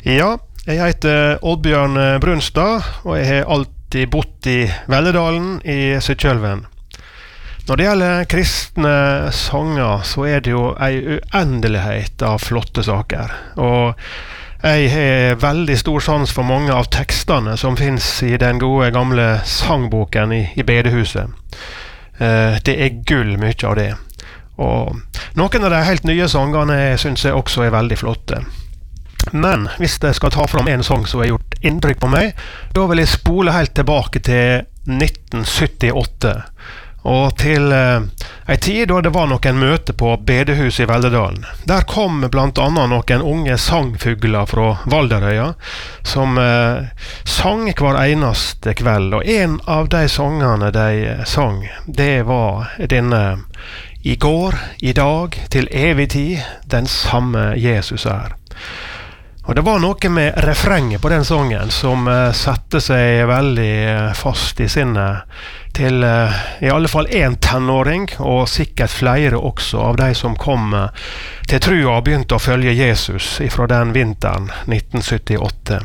Ja, jeg heter Oddbjørn Brunstad, og jeg har alltid bodd i Velledalen i Sykkylven. Når det gjelder kristne sanger, så er det jo en uendelighet av flotte saker. Og jeg har veldig stor sans for mange av tekstene som finnes i den gode gamle sangboken i bedehuset. Det er gull mye av det. Og noen av de helt nye sangene synes jeg også er veldig flotte. Men hvis jeg skal ta fram en sang som har gjort inntrykk på meg, da vil jeg spole helt tilbake til 1978. Og til en tid da det var noen møte på bedehuset i Velledalen. Der kom blant annet noen unge sangfugler fra Valderøya, som sang hver eneste kveld. Og en av de sangene de sang, det var denne: I går, i dag, til evig tid, den samme Jesus er. Og det var noe med refrenget på den sangen som satte seg veldig fast i sinnet til i alle fall en tenåring, og sikkert flere også av de som kom til trua og begynte å følge Jesus fra den vinteren 1978.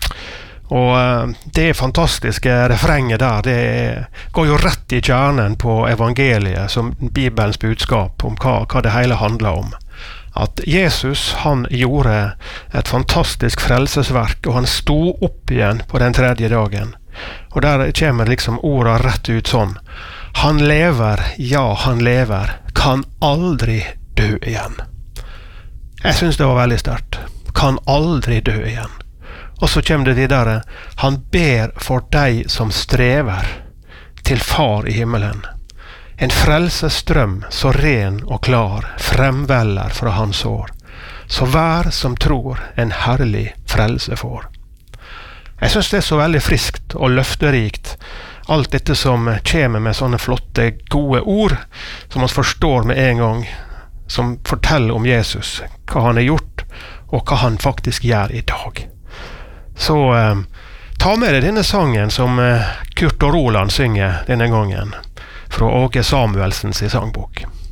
Og det fantastiske refrenget der, det går jo rett i kjernen på evangeliet, som Bibelens budskap om hva det hele handler om. At Jesus, han gjorde et fantastisk frelsesverk, og han sto opp igjen på den tredje dagen. Og der kommer liksom orda rett ut sånn: Han lever, ja han lever, kan aldri dø igjen. Jeg synes det var veldig sterkt. Kan aldri dø igjen. Og så kommer det de der: Han ber for deg som strever, til far i himmelen. En frelsestrøm så ren og klar fremveller fra hans år. Så hver som tror en herlig frelse får. Jeg synes det er så veldig friskt og løfterikt, alt dette som kommer med sånne flotte, gode ord, som man forstår med en gang, som forteller om Jesus, hva han har gjort, og hva han faktisk gjør i dag. Så ta med deg denne sangen som Kurt og Roland synger denne gangen, fra Åge Samuelsens sangbok.